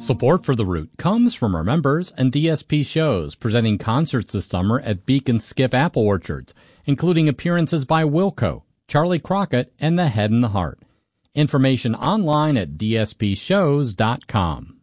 Support for The Root comes from our members and DSP shows presenting concerts this summer at Beacon Skiff Apple Orchards, including appearances by Wilco, Charlie Crockett, and The Head and the Heart. Information online at dspshows.com.